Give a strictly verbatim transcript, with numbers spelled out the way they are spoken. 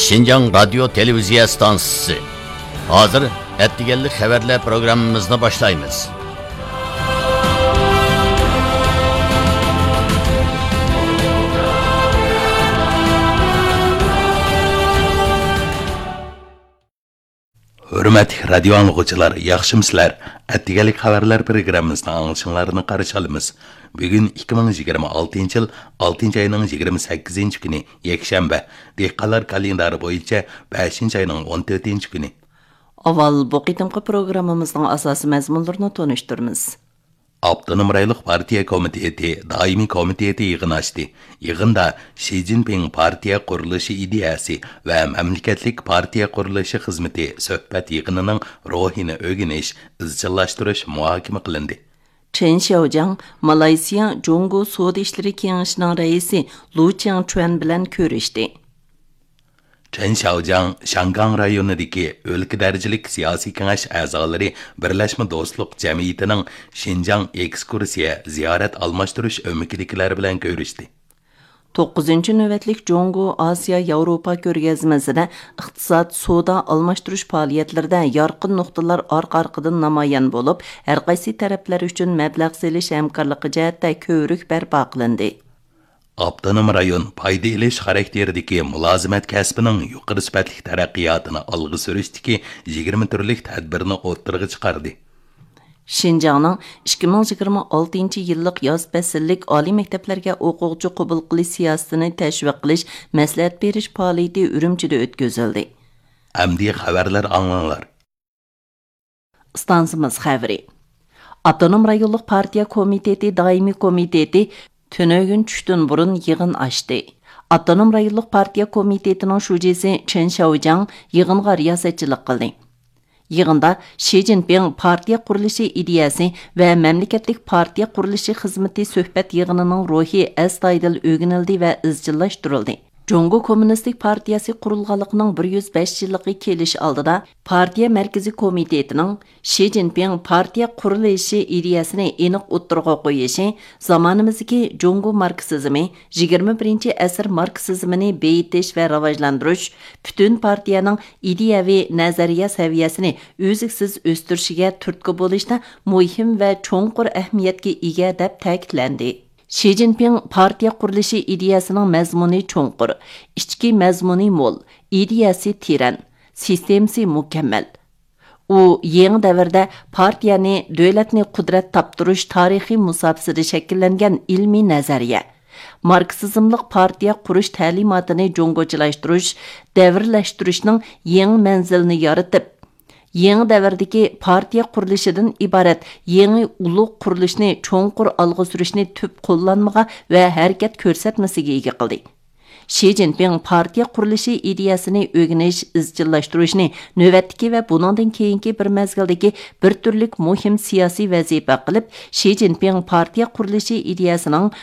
Şinjan Radyo Televiziya Stansiyasi. Hazır ettigenlik haberler programımızını başlayımız. Hürmetli radyo anlıqçılar, yaxşımsızlar. Ettigelik haberler programımızda anılışınlarını qarşı alımız. Bugün iki bin yigirma altıncı yıl altıncı ayının yigirma sakkizinchi günü yakshanba. Dehqonlar kalendari boyunca beshinchi ayının o'n to'rtinchi günü. Aval bu qitimqi programımızın asası məzmunlarını tonuşturmuz. Abdunum Raylık Partiya Komiteti, Daimi Komiteti yığın açtı. Yığında Xi Jinping Partiya Quruluşu İdeyası ve Memleketlik Partiya Quruluşu Hizmeti söhbət yığınının ruhini ögüniş, izchillashtirish muhokama qilindi. Chen Xiaojiang, Malayziya Jungo Savdo İşleri Kengashining raisi Lu Jiangchuan bilan ko'rishdi. Chen Xiaojiang Shangang rayonidagi o'lka darajalik siyosiy kengash a'zolari Birlashma Do'stlik jamiyatining Xinjiang ekskursiya ziyorat almashtirish o'mikidagilar bilan ko'rishdi. to'qqizinchi navbatlik Jungo Asiya Yevropa ko'rgazmasida iqtisod, savdo almashtirish faoliyatlarida yorqin nuqtalar orqa-orqadan namoyon bo'lib, har qaysi taraflar uchun mablag' selish hamkorligi jihatda ko'rik barpo qilindi. Abdunum rayon payda ilish xarakteridagi mulozimat kasbining yuqori sifatli taraqqiyotini olg'a surishdagi yigirma turlik tadbirni o'ttirg'i chiqardi. Xinjiangning ikki ming yigirma oltinchi yillik yoz fasllik oliy maktablarga o'quvchi qabul qilish siyosatini tashviq qilish, maslahat berish faoliyati Urumchida o'tkazildi. Amdi xabarlar anglanglar. Stansimiz xabari. Abdunum rayonlik partiya komiteti doimiy komiteti Tönögün tushdan burun yig'in ochdi. Abdunum rayonlik partiya komitetining shujisi Chen Xiaojiang yig'inga riyosatchilik qildi. Yig'inda Xi Jinping partiya qurilishi ideyasi va mamlakatlik partiya qurilishi xizmati suhbat yig'inining ruhi astoydil o'rganildi va izchillashtirildi. Jungo Kommunistik Partiyasi qurilganligining bir yuz besh yilligi kelish oldida partiya markaziy komitetining Xi Jinping partiya qurilishi ideyasini aniq o'ttirg'a qo'yishi zamonimizdagi Jungo marksizmi, yigirma birinchi asr marksizmini beyitish va rivojlantirish butun partiyaning ideyaviy nazariya saviyasini o'ziksiz o'stirishiga turtki bo'lishda muhim va cho'nqur ahamiyatga ega deb ta'kidlandi. Xi Jinping partiya qurilishi ideyasining mazmuni cho'nqur, ichki mazmuni mo'l, ideyasi teran, sistemasi mukammal. U yangi davrda partiyani davlatni qudrat toptirish tarixiy musofasida shakllangan ilmiy nazariya, marksizmlik partiya qurish ta'limotini jo'ng'ochilashtirish, davrlashtirishning yangi manzilini yaratib, yangi davrdagi partiya qurilishidan iborat yangi ulug' qurilishni cho'nqur olg'a surishni tub qo'llanmaga va harakat ko'rsatmasiga ega qildi. Xi Jinping partiya qurilishi ideyasini o'rganish, izchillashtirishni navbatdagi va bundan keyingi bir mezgildagi bir turlik muhim siyosiy vazifa qilib, Xi Jinping partiya qurilishi ideyasining